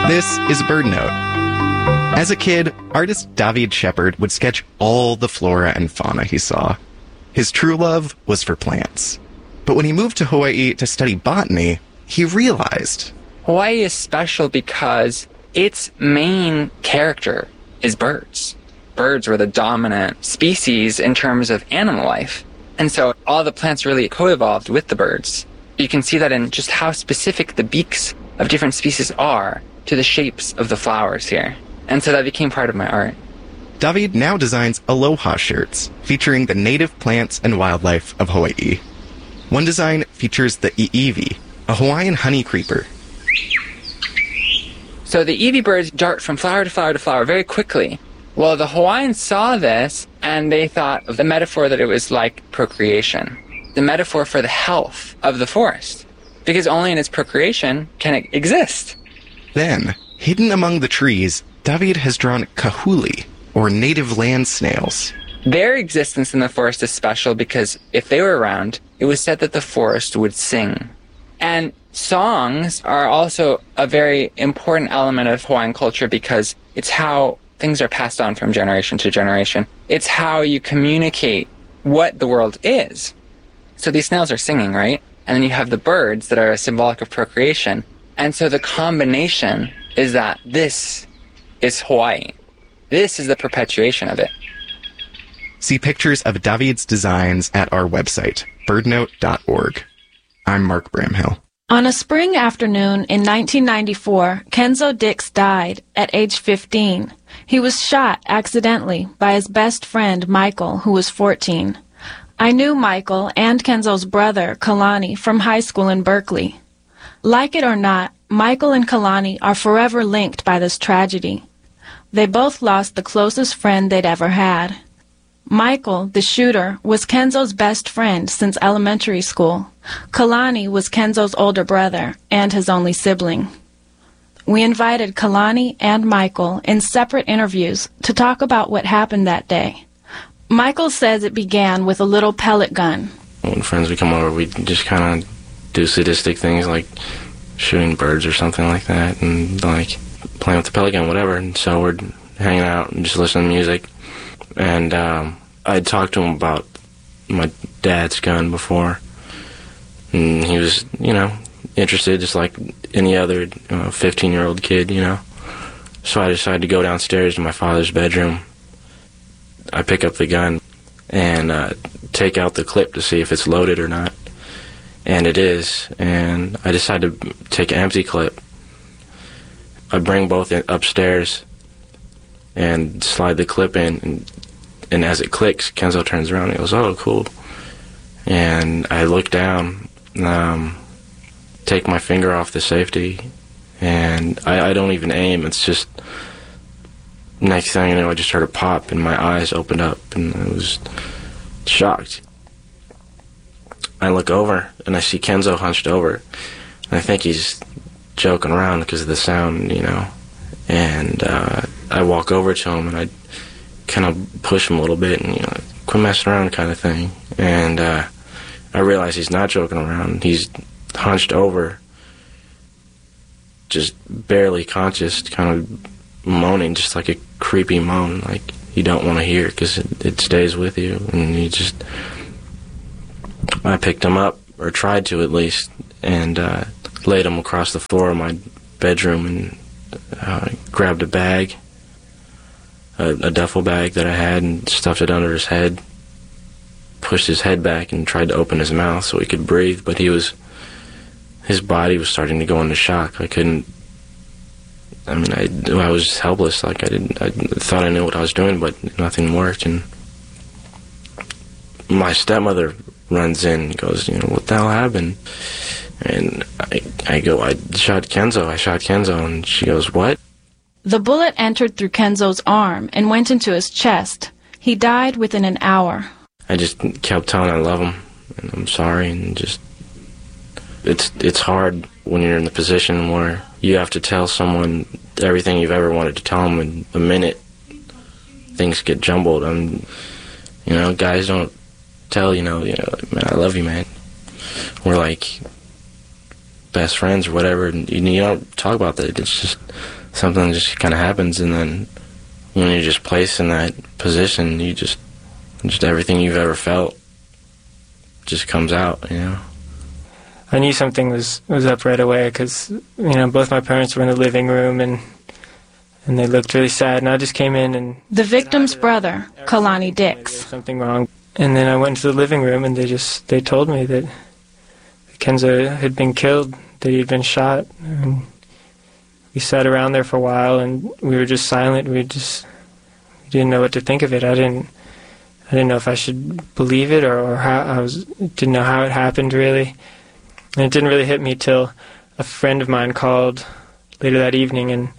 This is BirdNote. As a kid, artist David Shepard would sketch all the flora and fauna he saw. His true love was for plants. But when he moved to Hawaii to study botany, he realized Hawaii is special because its main character is birds. Birds were the dominant species in terms of animal life. And so all the plants really co-evolved with the birds. You can see that in just how specific the beaks of different species are to the shapes of the flowers here. And so that became part of my art. David now designs aloha shirts featuring the native plants and wildlife of Hawaii. One design features the iiwi, a Hawaiian honey creeper. So the iiwi birds dart from flower to flower to flower very quickly. Well, the Hawaiians saw this and they thought of the metaphor that it was like procreation, the metaphor for the health of the forest, because only in its procreation can it exist. Then, hidden among the trees, David has drawn kahuli, or native land snails. Their existence in the forest is special because if they were around, it was said that the forest would sing. And songs are also a very important element of Hawaiian culture because it's how things are passed on from generation to generation. It's how you communicate what the world is. So these snails are singing, right? And then you have the birds that are symbolic of procreation. And so the combination is that this is Hawaii. This is the perpetuation of it. See pictures of David's designs at our website, birdnote.org. I'm Mark Bramhill. On a spring afternoon in 1994, Kenzo Dix died at age 15. He was shot accidentally by his best friend, Michael, who was 14. I knew Michael and Kenzo's brother, Kalani, from high school in Berkeley. Like it or not, Michael and Kalani are forever linked by this tragedy. They both lost the closest friend they'd ever had. Michael, the shooter, was Kenzo's best friend since elementary school. Kalani was Kenzo's older brother and his only sibling. We invited Kalani and Michael in separate interviews to talk about what happened that day. Michael says it began with a little pellet gun. When friends would come over, we'd just kind of do sadistic things like shooting birds or something like that, and like playing with the pellet gun, whatever. And so we're hanging out and just listening to music. And I'd talked to him about my dad's gun before, and he was, interested just like any other 15-year-old kid, So I decided to go downstairs to my father's bedroom. I pick up the gun and take out the clip to see if it's loaded or not. And it is. And I decide to take an empty clip. I bring both upstairs and slide the clip in. And as it clicks, Kenzo turns around and he goes, "Oh, cool." And I look down, take my finger off the safety, and I don't even aim. It's just, next thing you know, I just heard a pop and my eyes opened up and I was shocked. I look over and I see Kenzo hunched over, and I think he's joking around because of the sound, And I walk over to him and I kind of push him a little bit and, quit messing around kind of thing. And I realize he's not joking around. He's hunched over, just barely conscious, kind of moaning, just like a creepy moan, like you don't want to hear because it stays with you. And I picked him up, or tried to at least, and laid him across the floor of my bedroom and grabbed a bag, a duffel bag that I had, and stuffed it under his head, pushed his head back and tried to open his mouth so he could breathe, but his body was starting to go into shock. I was helpless. I thought I knew what I was doing, but nothing worked. And my stepmother runs in and goes, "What the hell happened?" And I go, I shot Kenzo. And she goes, "What?" The bullet entered through Kenzo's arm and went into his chest. He died within an hour. I just kept telling him I love him and I'm sorry, and just it's hard when you're in the position where you have to tell someone everything you've ever wanted to tell them in a minute. Things get jumbled, and guys don't tell man, I love you, man. We're like best friends or whatever, and you don't talk about that. It's just something just kind of happens, and then when you're just placed in that position, you just everything you've ever felt just comes out, you know. I knew something was up right away because, you know, both my parents were in the living room and they looked really sad, and I just came in and... The victim's brother, Kalani Dix. There was something wrong. And then I went into the living room and they told me that Kenzo had been killed, that he had been shot. And we sat around there for a while and we were just silent. We didn't know what to think of it. I didn't know if I should believe it or how didn't know how it happened really. And it didn't really hit me till a friend of mine called later that evening and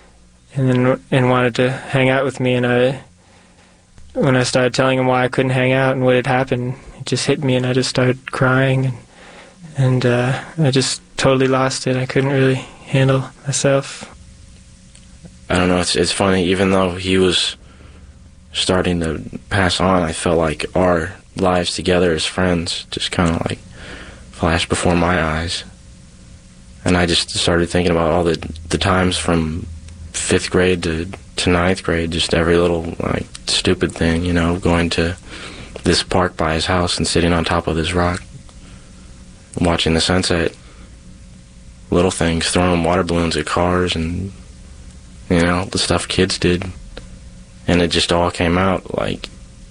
wanted to hang out with me, and when I started telling him why I couldn't hang out and what had happened, it just hit me and I just started crying and I just totally lost it. I couldn't really handle myself. I don't know, it's funny, even though he was starting to pass on, I felt like our lives together as friends just kind of like flashed before my eyes. And I just started thinking about all the times from 5th grade to 9th grade, just every little like stupid thing, you know, going to this park by his house and sitting on top of this rock, watching the sunset, little things, throwing water balloons at cars, and, you know, the stuff kids did. And it just all came out like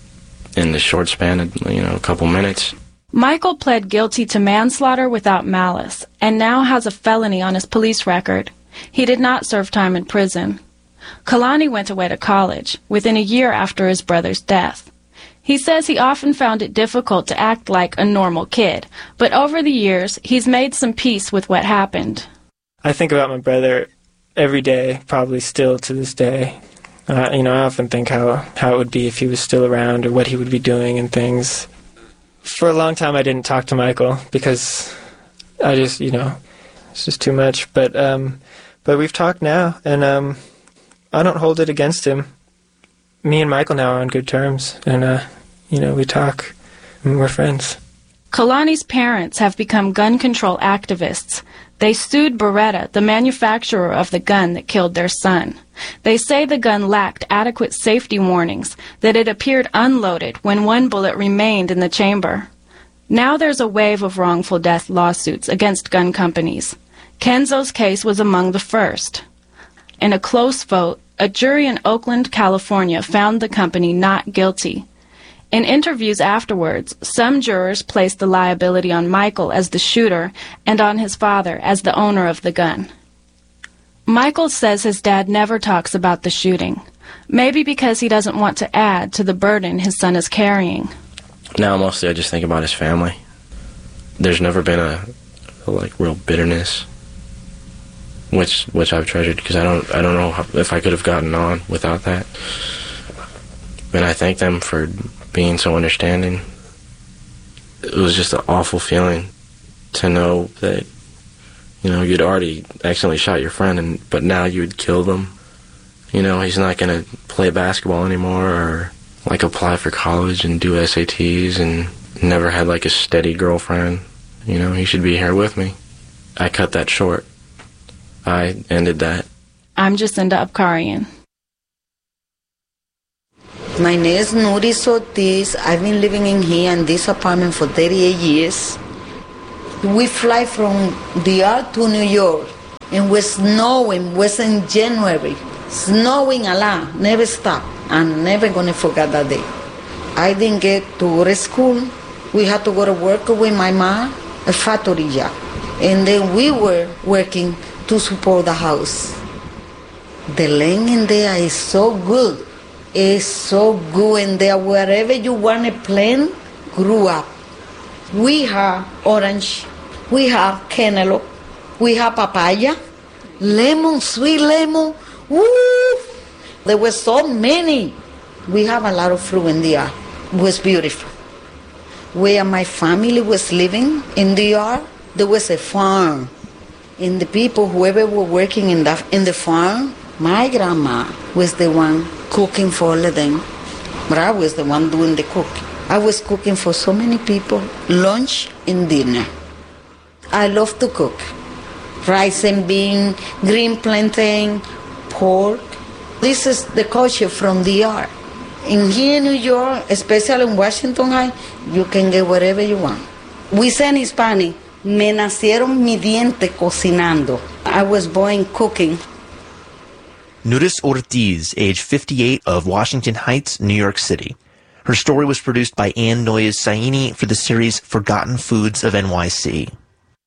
in the short span of, you know, a couple minutes. Michael pled guilty to manslaughter without malice and now has a felony on his police record. He did not serve time in prison. Kalani went away to college within a year after his brother's death. He says he often found it difficult to act like a normal kid, but over the years, he's made some peace with what happened. I think about my brother every day, probably still to this day. You know, I often think how it would be if he was still around or what he would be doing and things. For a long time, I didn't talk to Michael because I just, you know, it's just too much. But we've talked now, and I don't hold it against him. Me and Michael now are on good terms, and, you know, we talk, and we're friends. Kalani's parents have become gun control activists. They sued Beretta, the manufacturer of the gun that killed their son. They say the gun lacked adequate safety warnings, that it appeared unloaded when one bullet remained in the chamber. Now there's a wave of wrongful death lawsuits against gun companies. Kenzo's case was among the first. In a close vote, a jury in Oakland, California found the company not guilty. In interviews afterwards, some jurors placed the liability on Michael as the shooter and on his father as the owner of the gun. Michael says his dad never talks about the shooting, maybe because he doesn't want to add to the burden his son is carrying. Now mostly I just think about his family. There's never been a like real bitterness, which I've treasured, because I don't know if I could have gotten on without that. And I thank them for being so understanding. It was just an awful feeling to know that, you know, you'd already accidentally shot your friend, but now you would kill them. You know, he's not going to play basketball anymore or like apply for college and do SATs and never had like a steady girlfriend. You know, he should be here with me. I cut that short. I ended that. I'm Jacinda Abkarian. My name is Nuri Sotis. I've been living in here in this apartment for 38 years. We fly from DR to New York, and it was snowing. It was in January. Snowing a lot, never stop. I'm never going to forget that day. I didn't get to go to school. We had to go to work with my mom, a factory job. And then we were working to support the house. The land in there is so good. It's so good in there. Wherever you want to plant, grew up. We have orange, we have cantaloupe, we have papaya, lemon, sweet lemon. Woo! There were so many. We have a lot of fruit in there. It was beautiful. Where my family was living in the yard, there was a farm. And the people, whoever were working in the farm, my grandma was the one cooking for all of them. But I was the one doing the cooking. I was cooking for so many people, lunch and dinner. I love to cook. Rice and bean, green plantain, pork. This is the culture from the art. In here in New York, especially in Washington High, you can get whatever you want. We say in Hispanic, me nacieron mi diente cocinando. I was born cooking. Nuris Ortiz, age 58, of Washington Heights, New York City. Her story was produced by Ann Noyes Saini for the series Forgotten Foods of NYC.